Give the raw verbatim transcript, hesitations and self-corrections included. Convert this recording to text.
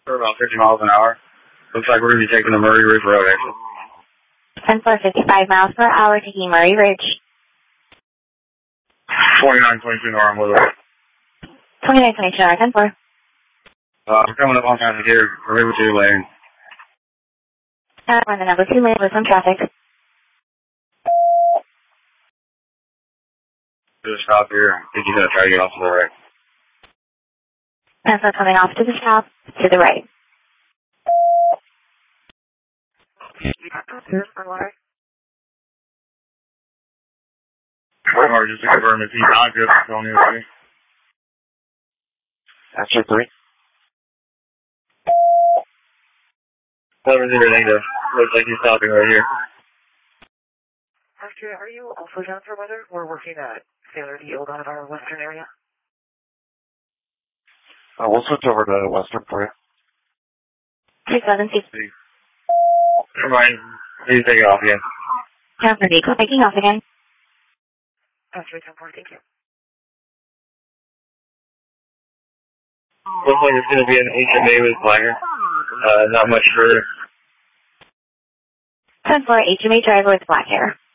For about fifty miles an hour. Looks like we're going to be taking the Murray Ridge Road exit. ten four, fifty-five miles per hour, taking Murray Ridge. twenty-nine twenty-two North Woodward. twenty-nine twenty-two, ten four. Uh, we're coming up on time here. We're able to lane. Uh, on the number two lane with some traffic. To the stop here. I think you're going to try to get off to the right. ten four coming off to the south, to the right. Or just to confirm if he's not good, tell me okay. After three. Seven zero negative. Looks like he's stopping right here. Archer, are you also down for weather? We're working at Sailor Yield on our western area. Uh, we'll switch over to western for you. two seven six. Never mind. Please take it off again. ten four, vehicle taking off again. After ten four, thank you. Looks like it's going to be an H M A with Blagger. Uh, not much further. ten four, H M A driver with black hair.